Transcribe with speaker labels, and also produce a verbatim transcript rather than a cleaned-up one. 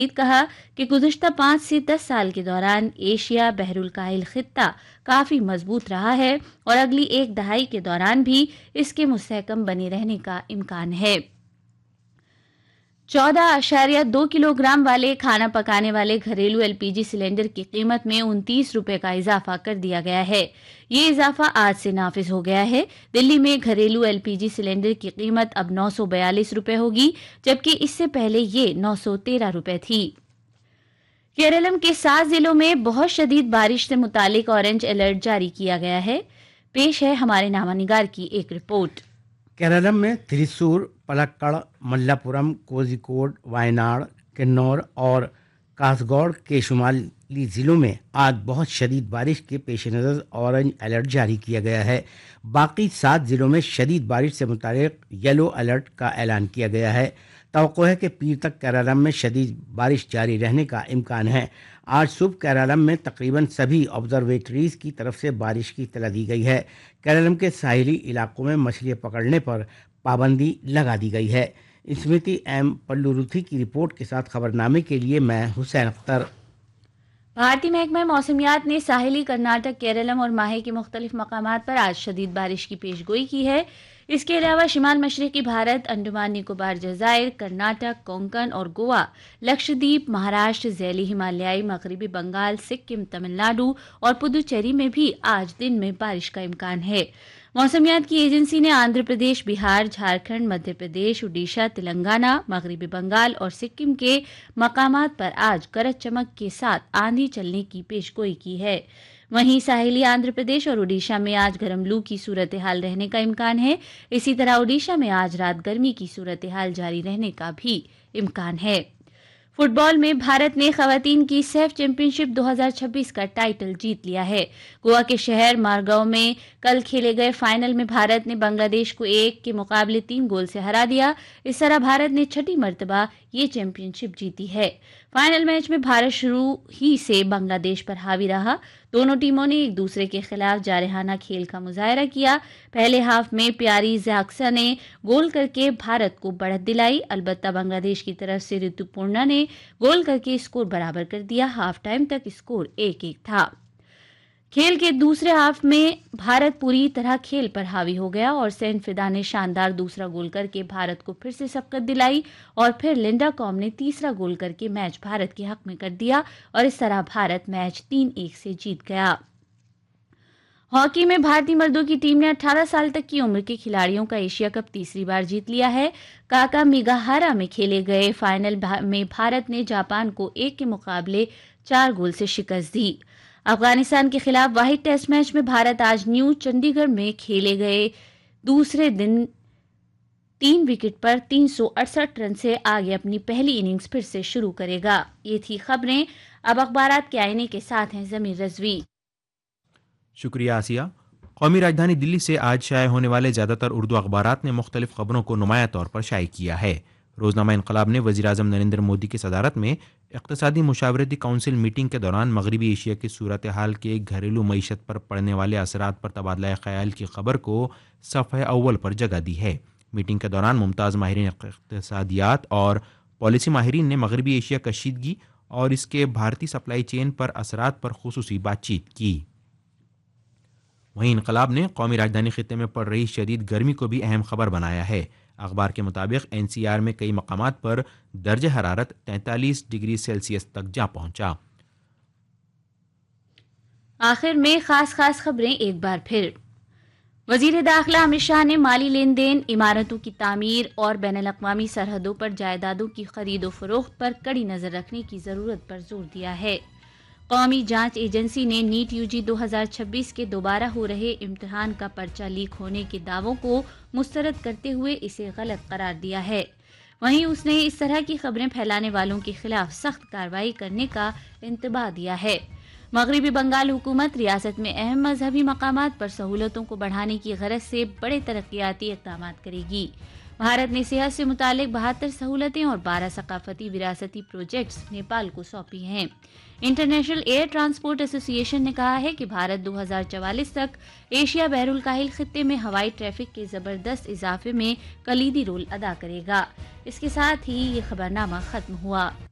Speaker 1: کہا کہ گزشتہ پانچ سے دس سال کے دوران ایشیا بحر الکاہل خطہ کافی مضبوط رہا ہے اور اگلی ایک دہائی کے دوران بھی اس کے مستحکم بنے رہنے کا امکان ہے۔ چودہ اشاریہ دو کلو گرام والے کھانا پکانے والے گھریلو ایل پی جی سلنڈر کی قیمت میں انتیس روپے کا اضافہ کر دیا گیا ہے۔ یہ اضافہ آج سے نافذ ہو گیا ہے۔ دلی میں گھریلو ایل پی جی سلنڈر کی قیمت اب نو سو بیالیس روپے ہوگی، جبکہ اس سے پہلے یہ نو سو تیرہ روپے تھی۔ کیرالم کے سات ضلعوں میں بہت شدید بارش سے متعلق اورنج الرٹ جاری کیا گیا ہے۔ پیش ہے ہمارے نامہ نگار کی ایک رپورٹ۔
Speaker 2: کیرالم میں تھریسور، پلکڑ، ملاپورم، کوزیکوڈ، وائناڈ، کنور اور کاسگوڑ کے شمالی ضلعوں میں آج بہت شدید بارش کے پیش نظر اورنج الرٹ جاری کیا گیا ہے۔ باقی سات ضلعوں میں شدید بارش سے متعلق یلو الرٹ کا اعلان کیا گیا ہے۔ توقع ہے کہ پیر تک کیرالم میں شدید بارش جاری رہنے کا امکان ہے۔ آج صبح کیرالم میں تقریباً سبھی آبزرویٹریز کی طرف سے بارش کی اطلاع دی گئی ہے۔ کیرالم کے ساحلی علاقوں میں مچھلیاں پکڑنے پر پابندی لگا دی گئی ہے۔ اسمرتی ایم پلوروتھی کی رپورٹ کے ساتھ خبرنامے کے لیے میں حسین اختر۔
Speaker 1: بھارتی محکمہ موسمیات نے ساحلی کرناٹک، کیرالم اور ماہے کے مختلف مقامات پر آج شدید بارش کی پیش گوئی کی ہے۔ اس کے علاوہ شمال مشرقی بھارت، انڈمان نکوبار جزائر، کرناٹک، کونکن اور گوا، لکشدیپ، مہاراشٹر، ذیلی ہمالیائی، مغربی بنگال، سکم، تمل ناڈو اور پدوچیری میں بھی آج دن میں بارش کا امکان ہے۔ موسمیات کی ایجنسی نے آندھرا پردیش، بہار، جھارکھنڈ، مدھیہ پردیش، اڈیشہ، تلنگانہ، مغربی بنگال اور سکم کے مقامات پر آج گرج چمک کے ساتھ آندھی چلنے کی پیش گوئی کی ہے۔ وہیں ساحلی آندھرا پردیش اور اڈیشہ میں آج گرم لو کی صورتحال رہنے کا امکان ہے۔ اسی طرح اڈیشہ میں آج رات گرمی کی صورتحال جاری رہنے کا بھی امکان ہے۔ فٹ بال میں بھارت نے خواتین کی سیف چیمپئن شپ دو ہزار چھبیس کا ٹائٹل جیت لیا ہے۔ گوا کے شہر مارگاؤ میں کل کھیلے گئے فائنل میں بھارت نے بنگلہ دیش کو ایک کے مقابلے تین گول سے ہرا دیا۔ اس طرح بھارت نے چھٹی مرتبہ یہ چیمپئن شپ جیتی ہے۔ فائنل میچ میں بھارت شروع ہی سے بنگلہ دیش پر حاوی رہا۔ دونوں ٹیموں نے ایک دوسرے کے خلاف جارحانہ کھیل کا مظاہرہ کیا۔ پہلے ہاف میں پیاری زاکسا نے گول کر کے بھارت کو بڑھت دلائی، البتہ بنگلہ دیش کی طرف سے رتو پورنا نے گول کر کے اسکور برابر کر دیا۔ ہاف ٹائم تک اسکور ایک ایک تھا۔ کھیل کے دوسرے ہاف میں بھارت پوری طرح کھیل پر حاوی ہو گیا اور سین فدا نے شاندار دوسرا گول کر کے بھارت کو پھر سے سبقت دلائی اور پھر لنڈا کام نے تیسرا گول کر کے میچ بھارت کے حق میں کر دیا اور اس طرح بھارت میچ تین ایک سے جیت گیا۔ ہاکی میں بھارتی مردوں کی ٹیم نے اٹھارہ سال تک کی عمر کے کھلاڑیوں کا ایشیا کپ تیسری بار جیت لیا ہے۔ کاکا میگاہارا میں کھیلے گئے فائنل میں بھارت نے جاپان کو ایک کے مقابلے چار گول سے شکست دی۔ افغانستان کے خلاف واحد ٹیسٹ میچ میں بھارت آج نیو چنڈی گڑھ میں کھیلے گئے دوسرے دن تین وکٹ پر تین سو اڑسٹھ رن سے آگے اپنی پہلی اننگز پھر سے شروع کرے گا۔ یہ تھی خبریں۔ اب اخبارات کے آئینے کے ساتھ ہیں ضمیر رضوی۔
Speaker 3: شکریہ آسیہ۔ قومی راجدھانی دلی سے آج شائع ہونے والے زیادہ تر اردو اخبارات نے مختلف خبروں کو نمایاں طور پر شائع کیا ہے۔ روزنامہ انقلاب نے وزیراعظم نریندر مودی کی صدارت میں اقتصادی مشاورتی کونسل میٹنگ کے دوران مغربی ایشیا کی صورتحال کے گھریلو معیشت پر پڑنے والے اثرات پر تبادلہ خیال کی خبر کو صفحہ اول پر جگہ دی ہے۔ میٹنگ کے دوران ممتاز ماہرین اقتصادیات اور پالیسی ماہرین نے مغربی ایشیا کشیدگی اور اس کے بھارتی سپلائی چین پر اثرات پر خصوصی بات چیت کی۔ وہیں انقلاب نے قومی راجدھانی خطے میں پڑ رہی شدید گرمی کو بھی اہم خبر بنایا ہے۔ اخبار کے مطابق این سی آر میں کئی مقامات پر درجہ حرارت تینتالیس ڈگری سیلسیس تک جا پہنچا۔
Speaker 1: آخر میں خاص خاص خبریں ایک بار پھر۔ وزیر داخلہ امت شاہ نے مالی لین دین، عمارتوں کی تعمیر اور بین الاقوامی سرحدوں پر جائیدادوں کی خرید و فروخت پر کڑی نظر رکھنے کی ضرورت پر زور دیا ہے۔ قومی جانچ ایجنسی نے نیٹ یو جی دو ہزار چھبیس کے دوبارہ ہو رہے امتحان کا پرچہ لیک ہونے کے دعووں کو مسترد کرتے ہوئے اسے غلط قرار دیا ہے۔ وہیں اس نے اس طرح کی خبریں پھیلانے والوں کے خلاف سخت کارروائی کرنے کا انتباہ دیا ہے۔ مغربی بنگال حکومت ریاست میں اہم مذہبی مقامات پر سہولتوں کو بڑھانے کی غرض سے بڑے ترقیاتی اقدامات کرے گی۔ بھارت نے صحت سے متعلق بہتر سہولتیں اور بارہ ثقافتی وراثتی پروجیکٹس نیپال کو سونپی ہیں۔ انٹرنیشنل ایئر ٹرانسپورٹ ایسوسی ایشن نے کہا ہے کہ بھارت دو ہزار چوالیس تک ایشیا بحر الکاہل خطے میں ہوائی ٹریفک کے زبردست اضافے میں کلیدی رول ادا کرے گا۔ اس کے ساتھ ہی یہ خبرنامہ ختم ہوا۔